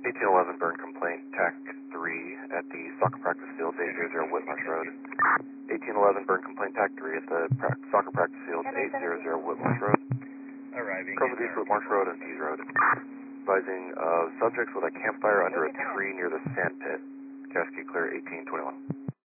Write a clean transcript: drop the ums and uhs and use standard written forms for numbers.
1811 burn complaint, TAC 3 at the soccer practice field, 800 Whitmarsh Road. 1811 burn complaint, TAC 3 at the soccer practice field, 800 Whitmarsh Road. Arriving Cover East Whitmarsh Road and Pease Road. Advising of subjects with a campfire under a tree near the sand pit. Cascade clear 1821.